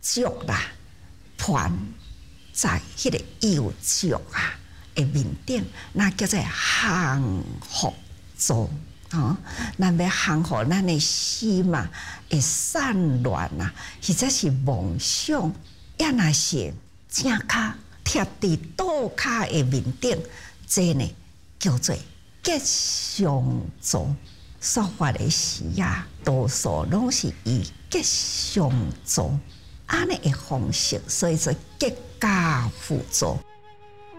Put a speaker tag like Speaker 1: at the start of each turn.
Speaker 1: 足啦，盘在迄个右足啊的面顶，那叫做幸福座。咱要幸福，咱的心嘛会散乱啊，或者是梦想，也若是正脚贴伫倒脚的面顶，这呢叫做吉祥座。说法的时啊，多数拢是以吉祥座安尼的方式，所以说吉家福座。